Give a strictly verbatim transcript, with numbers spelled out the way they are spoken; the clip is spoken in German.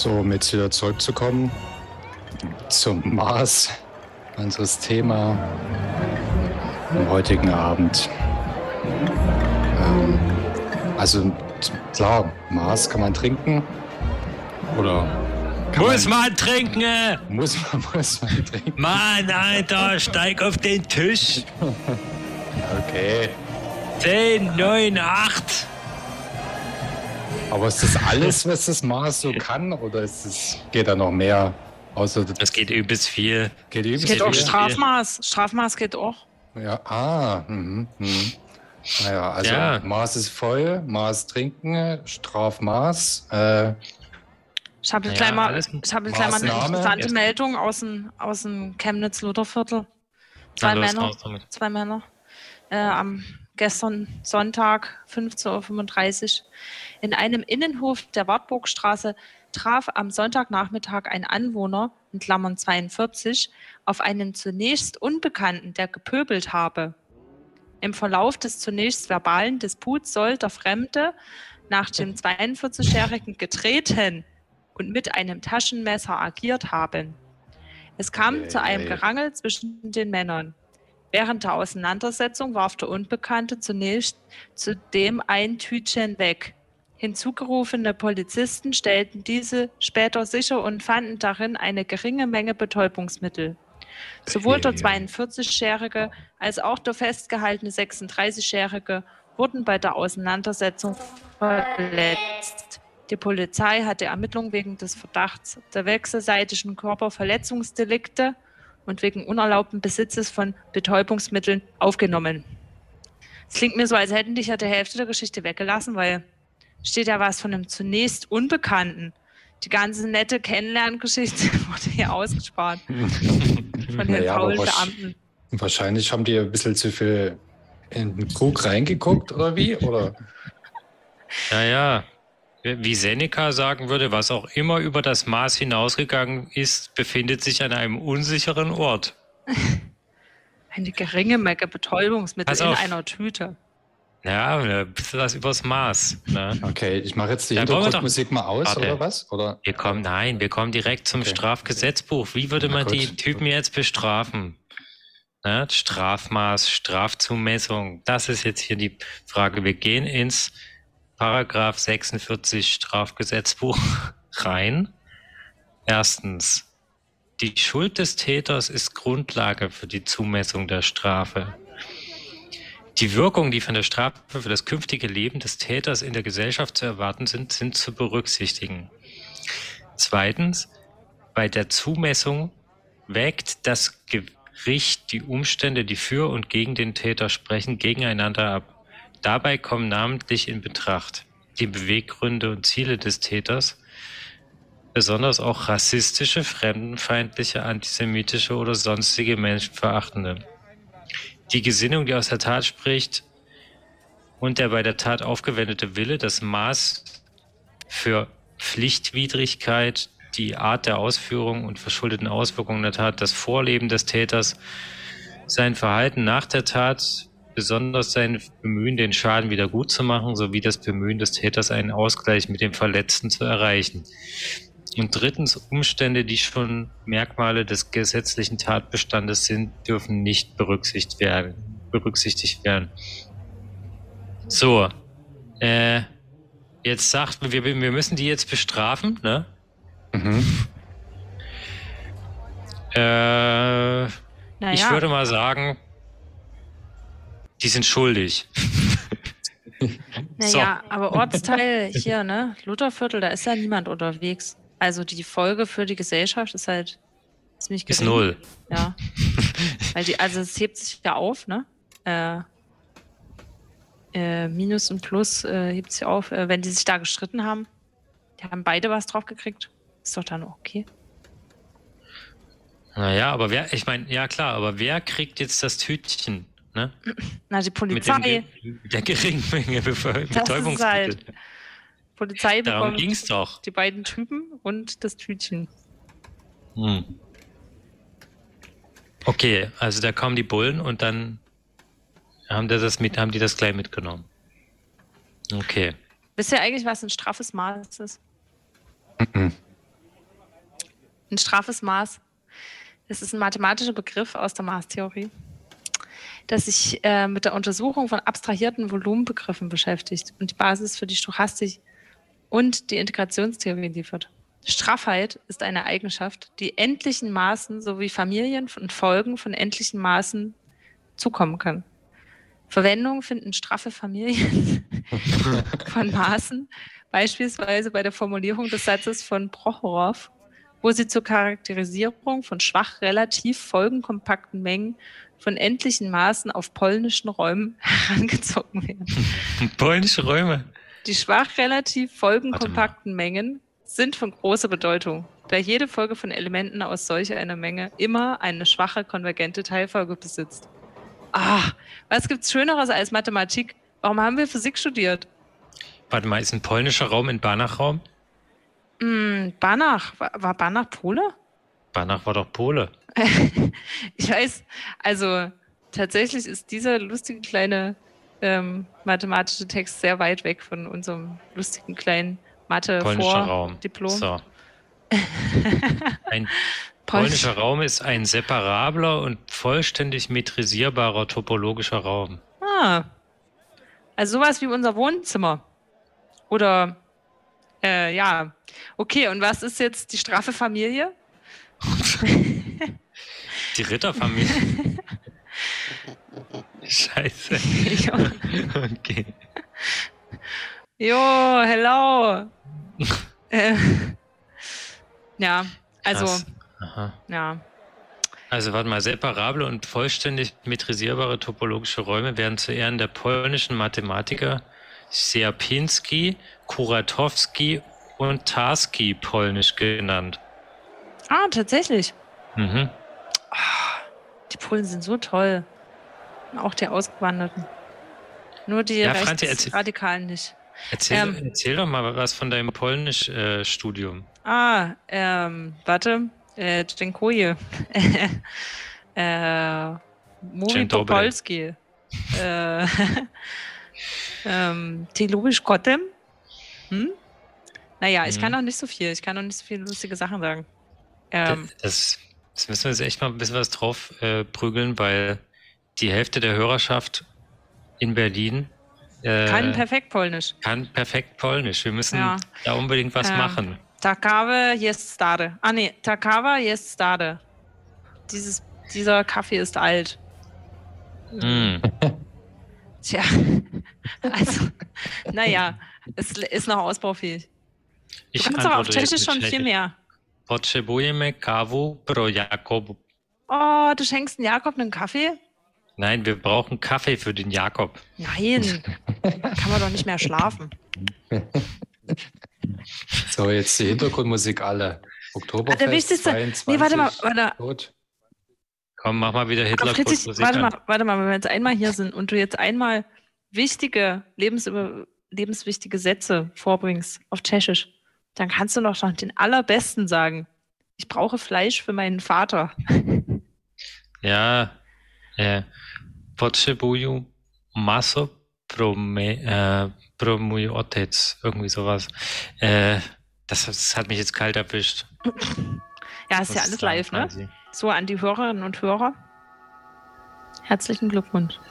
So, um jetzt wieder zurückzukommen zum Mars, unseres Thema am heutigen Abend. Ähm, also klar, Mars kann man trinken oder kann muss man, man trinken! Muss man, muss man trinken. Mann, Alter, steig auf den Tisch! Okay. zehn, neun, acht. Aber ist das alles, was das Mars so kann, oder ist es, geht da noch mehr? Außer das geht übelst viel. Geht übelst geht viel? auch Strafmaß. Strafmaß geht auch. Ja, ah, mhm, mhm. Naja, also ja. Maß ist voll, Maß trinken, Strafmaß. Äh, ich habe naja, gleich mal, ich hab gleich mal eine interessante Jetzt. Meldung aus dem, aus dem Chemnitz-Lutherviertel. Zwei Na, los, Männer, raus damit. zwei Männer. Äh, am gestern Sonntag, fünfzehn Uhr fünfunddreißig, in einem Innenhof der Wartburgstraße traf am Sonntagnachmittag ein Anwohner, in Klammern zweiundvierzig, auf einen zunächst Unbekannten, der gepöbelt habe. Im Verlauf des zunächst verbalen Disputs soll der Fremde nach dem zweiundvierzigjährigen getreten und mit einem Taschenmesser agiert haben. Es kam Okay, zu einem okay. Gerangel zwischen den Männern. Während der Auseinandersetzung warf der Unbekannte zunächst zudem ein Tütchen weg. Hinzugerufene Polizisten stellten diese später sicher und fanden darin eine geringe Menge Betäubungsmittel. Sowohl der zweiundvierzigjährige als auch der festgehaltene sechsunddreißigjährige wurden bei der Auseinandersetzung verletzt. Die Polizei hat die Ermittlungen wegen des Verdachts der wechselseitigen Körperverletzungsdelikte und wegen unerlaubten Besitzes von Betäubungsmitteln aufgenommen. Es klingt mir so, als hätten dich ja die Hälfte der Geschichte weggelassen, weil steht ja was von einem zunächst Unbekannten. Die ganze nette Kennenlerngeschichte wurde hier ausgespart von den Naja, aber faulen wasch- Beamten. wahrscheinlich haben die ein bisschen zu viel in den Krug reingeguckt, oder wie? Oder? Naja, wie Seneca sagen würde, was auch immer über das Maß hinausgegangen ist, befindet sich an einem unsicheren Ort. Eine geringe Menge Betäubungsmittel Pass in auf. einer Tüte. Ja, ein bisschen was übers Maß. Ne? Okay, ich mache jetzt die Dann wollen wir Hintergrundmusik mal aus, Warte. oder was? Oder? Wir kommen, nein, wir kommen direkt zum Okay. Strafgesetzbuch. Wie würde Na man gut, die Typen gut. jetzt bestrafen? Ne? Strafmaß, Strafzumessung, das ist jetzt hier die Frage. Wir gehen ins Paragraph sechsundvierzig Strafgesetzbuch rein. Erstens, die Schuld des Täters ist Grundlage für die Zumessung der Strafe. Die Wirkungen, die von der Strafe für das künftige Leben des Täters in der Gesellschaft zu erwarten sind, sind zu berücksichtigen. Zweitens, bei der Zumessung wägt das Gericht die Umstände, die für und gegen den Täter sprechen, gegeneinander ab. Dabei kommen namentlich in Betracht die Beweggründe und Ziele des Täters, besonders auch rassistische, fremdenfeindliche, antisemitische oder sonstige menschenverachtende. Die Gesinnung, die aus der Tat spricht, und der bei der Tat aufgewendete Wille, das Maß für Pflichtwidrigkeit, die Art der Ausführung und verschuldeten Auswirkungen der Tat, das Vorleben des Täters, sein Verhalten nach der Tat, besonders sein Bemühen, den Schaden wieder gut zu machen, sowie das Bemühen des Täters, einen Ausgleich mit dem Verletzten zu erreichen. Und drittens, Umstände, die schon Merkmale des gesetzlichen Tatbestandes sind, dürfen nicht berücksichtigt werden. Berücksichtigt werden. So, äh, jetzt sagt man, wir, wir müssen die jetzt bestrafen, ne? Mhm. Äh, Naja, ich würde mal sagen, die sind schuldig. naja aber Ortsteil hier, ne? Lutherviertel, da ist ja niemand unterwegs. Also die Folge für die Gesellschaft ist halt ziemlich gering. Ist null. Ja. Weil die, also es hebt sich ja auf, ne? Äh, äh, Minus und Plus äh, hebt sich auf. Äh, wenn die sich da gestritten haben, die haben beide was drauf gekriegt. Ist doch dann okay. Naja, aber wer, ich meine, ja klar, aber wer kriegt jetzt das Tütchen, ne? Na, die Mit, Polizei. dem, mit der geringen Menge Be- Das ist Betäubungsmittel. halt. Polizei Darum bekommt ging's doch. die beiden Typen und das Tütchen. Hm. Okay, also da kommen die Bullen und dann haben, die das mit, haben die das gleich mitgenommen. Okay. Wisst ihr eigentlich, was ein straffes Maß ist? Mhm. Ein straffes Maß. Das ist ein mathematischer Begriff aus der Maßtheorie, das sich äh, mit der Untersuchung von abstrahierten Volumenbegriffen beschäftigt und die Basis für die Stochastik und die Integrationstheorie liefert. Straffheit ist eine Eigenschaft, die endlichen Maßen sowie Familien und Folgen von endlichen Maßen zukommen kann. Verwendung finden straffe Familien von Maßen, beispielsweise bei der Formulierung des Satzes von Prochorow, wo sie zur Charakterisierung von schwach relativ folgenkompakten Mengen von endlichen Maßen auf polnischen Räumen herangezogen werden. Polnische Räume? Die schwach relativ folgenkompakten Mengen sind von großer Bedeutung, da jede Folge von Elementen aus solch einer Menge immer eine schwache konvergente Teilfolge besitzt. Ah, was gibt's Schöneres als Mathematik? Warum haben wir Physik studiert? Warte mal, ist ein polnischer Raum ein Banach-Raum? Hm, Banach. War, war Banach Pole? Banach war doch Pole. Ich weiß, also tatsächlich ist dieser lustige kleine ähm, mathematische Text sehr weit weg von unserem lustigen kleinen Polnischer Raum. Mathe-Vor-Diplom. So. Ein polnischer Raum ist ein separabler und vollständig metrisierbarer topologischer Raum. Ah, also sowas wie unser Wohnzimmer. Oder, äh, ja. Okay, und was ist jetzt die straffe Familie? Die Ritterfamilie. Scheiße. Jo, Okay. jo hello. äh, ja, also, Krass. Aha. ja. Also warte mal, separable und vollständig metrisierbare topologische Räume werden zu Ehren der polnischen Mathematiker Sierpiński, Kuratowski und Tarski polnisch genannt. Ah, tatsächlich. Mhm. Die Polen sind so toll. Auch die Ausgewanderten. Nur die Ja, Franzi, Rechtsradikalen nicht. Erzähl, Ähm, erzähl doch mal was von deinem Polnisch-Studium. Ah, ähm, warte. Äh, Dziękuję. äh, Mówi Dzień po dobry. polski. Äh, ähm, Ty lubisz kotem? Hm? Naja, ich Mhm. kann noch nicht so viel. Ich kann noch nicht so viele lustige Sachen sagen. Ähm, Das, das müssen wir jetzt echt mal ein bisschen was drauf äh, prügeln, weil die Hälfte der Hörerschaft in Berlin äh, kann perfekt Polnisch. kann perfekt Polnisch. Wir müssen Ja. da unbedingt was Ähm, machen. Takawa jest stary. Ah nee, Takawa jest stary. Dieses, dieser Kaffee ist alt. Mm. Tja, also, naja, es ist noch ausbaufähig. Ich Du kannst doch auf antworte jetzt Tschechisch mit schon viel Tschechisch. mehr. Potrzebujemy kawu pro Jakob. Oh, du schenkst dem Jakob einen Kaffee? Nein, wir brauchen Kaffee für den Jakob. Nein, kann man doch nicht mehr schlafen. So, jetzt die Hintergrundmusik alle. Oktoberfest Ah, der wichtigste- zweiundzwanzig. Nee, warte mal, warte. Tot. Komm, mach mal wieder Aber Hitler Friedrich, Musik warte an. mal, warte mal, wenn wir jetzt einmal hier sind und du jetzt einmal wichtige, lebensüber, lebenswichtige Sätze vorbringst auf Tschechisch, dann kannst du doch noch den allerbesten sagen. Ich brauche Fleisch für meinen Vater. Ja, äh, potrzebuję masę pro, me, äh, pro mój otec. Irgendwie sowas. Äh, das, das hat mich jetzt kalt erwischt. Ja, ist Muss ja ich alles sagen, live, ne? Franzi. So, an die Hörerinnen und Hörer. Herzlichen Glückwunsch.